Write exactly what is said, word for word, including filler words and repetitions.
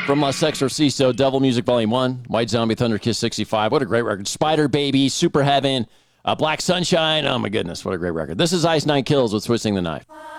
From La Sexorcisto, Devil Music Volume one, White Zombie, Thunder Kiss sixty-five. What a great record. Spider Baby, Super Heaven, uh, Black Sunshine. Oh, my goodness. What a great record. This is Ice Nine Kills with Twisting the Knife.